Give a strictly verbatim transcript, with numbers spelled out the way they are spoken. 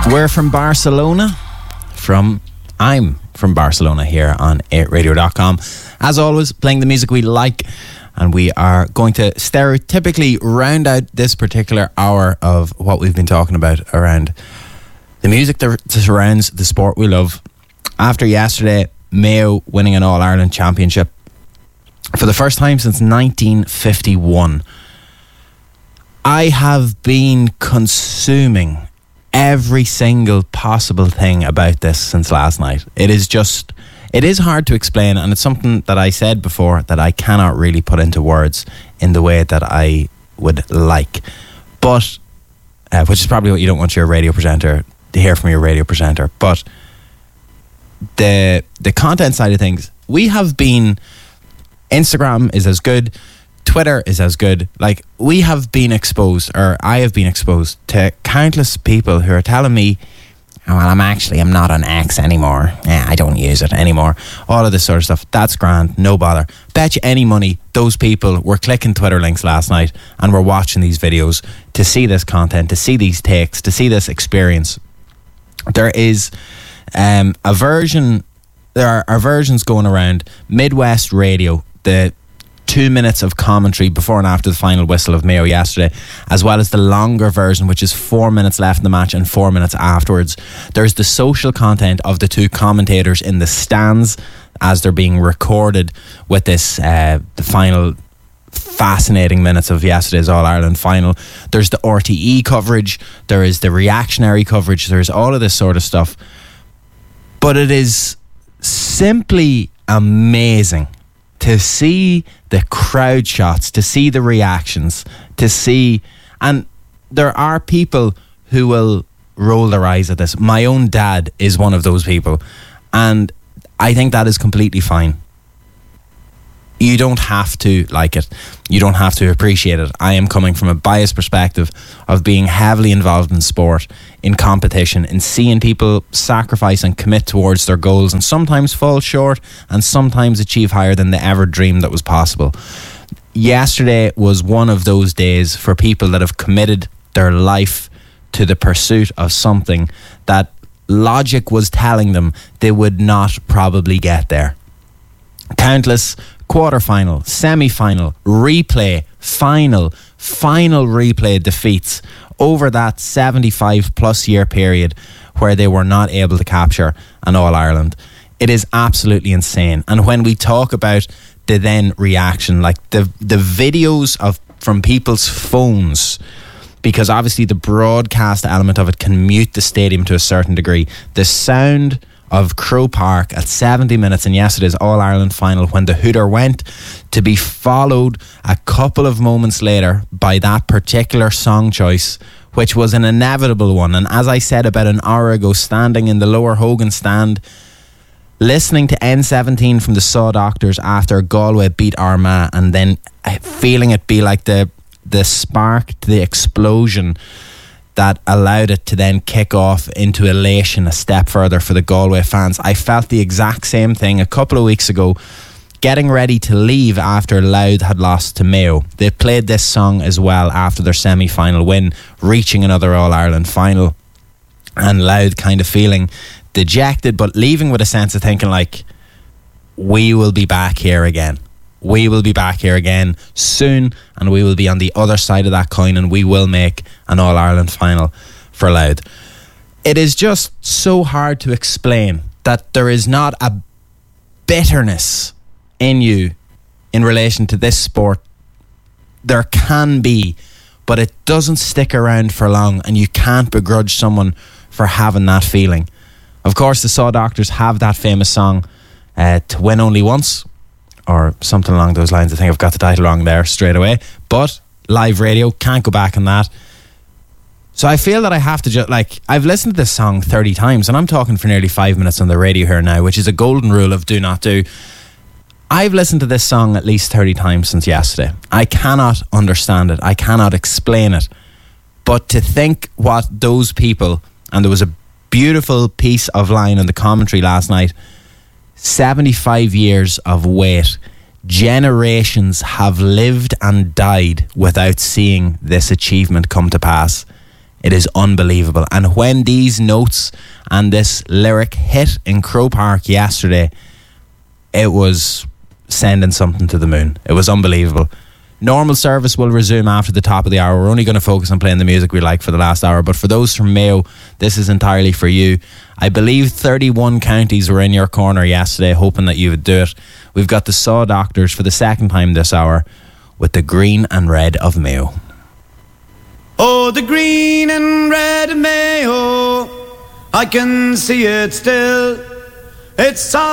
We're from Barcelona. From I'm from Barcelona here on eight radio dot com. As always, playing the music we like, and we are going to stereotypically round out this particular hour of what we've been talking about around the music that surrounds the sport we love. After yesterday, Mayo winning an All-Ireland championship for the first time since nineteen fifty-one. I have been consuming every single possible thing about this since last night. It is just, it is hard to explain, and it's something that I said before that I cannot really put into words in the way that I would like. But, uh, which is probably what you don't want your radio presenter to hear from your radio presenter. But the the content side of things, we have been, Instagram is as good, Twitter is as good. Like, we have been exposed, or I have been exposed to countless people who are telling me, oh, well, I'm actually, I'm not on X anymore. Yeah, I don't use it anymore. All of this sort of stuff. That's grand, no bother. Bet you any money those people were clicking Twitter links last night and were watching these videos to see this content, to see these takes, to see this experience. There is um, a version, there are, are versions going around Midwest Radio, the two minutes of commentary before and after the final whistle of Mayo yesterday, as well as the longer version, which is four minutes left in the match and four minutes afterwards. There's the social content of the two commentators in the stands as they're being recorded with this, uh, the final fascinating minutes of yesterday's All-Ireland final. There's the R T E coverage, there is the reactionary coverage, there's all of this sort of stuff. But it is simply amazing to see the crowd shots, to see the reactions, to see, and there are people who will roll their eyes at this. My own dad is one of those people, and I think that is completely fine. You don't have to like it. You don't have to appreciate it. I am coming from a biased perspective of being heavily involved in sport, in competition, in seeing people sacrifice and commit towards their goals and sometimes fall short and sometimes achieve higher than they ever dreamed that was possible. Yesterday was one of those days for people that have committed their life to the pursuit of something that logic was telling them they would not probably get there. Countless quarter-final, semi-final, replay, final, final replay defeats over that seventy-five plus year period where they were not able to capture an All-Ireland. It is absolutely insane. And when we talk about the then reaction, like the the videos of from people's phones, because obviously the broadcast element of it can mute the stadium to a certain degree, the sound of Croke Park at seventy minutes in yesterday's All-Ireland final, when the hooter went, to be followed a couple of moments later by that particular song choice, which was an inevitable one. And as I said about an hour ago, standing in the Lower Hogan stand, listening to N seventeen from the Saw Doctors after Galway beat Armagh, and then feeling it be like the the spark to the explosion that allowed it to then kick off into elation a step further for the Galway fans. I felt the exact same thing a couple of weeks ago, getting ready to leave after Louth had lost to Mayo. They played this song as well after their semi-final win, reaching another All-Ireland final, and Louth kind of feeling dejected, but leaving with a sense of thinking like, we will be back here again. We will be back here again soon, and we will be on the other side of that coin, and we will make an All-Ireland final for Louth. It is just so hard to explain that there is not a bitterness in you in relation to this sport. There can be, but it doesn't stick around for long, and you can't begrudge someone for having that feeling. Of course, the Saw Doctors have that famous song, uh, To Win Only Once, or something along those lines. I think I've got the title wrong there straight away, but live radio, can't go back on that. So I feel that I have to just, like, I've listened to this song thirty times, and I'm talking for nearly five minutes on the radio here now, which is a golden rule of do not do. I've listened to this song at least thirty times since yesterday. I cannot understand it. I cannot explain it. But to think what those people, and there was a beautiful piece of line in the commentary last night, seventy-five years of wait. Generations have lived and died without seeing this achievement come to pass. It is unbelievable. And when these notes and this lyric hit in Croke Park yesterday, it was sending something to the moon. It was unbelievable. Normal service will resume after the top of the hour. We're only going to focus on playing the music we like for the last hour. But for those from Mayo, this is entirely for you. I believe thirty-one counties were in your corner yesterday, hoping that you would do it. We've got the Saw Doctors for the second time this hour with the Green and Red of Mayo. Oh, the green and red of Mayo, I can see it still. It's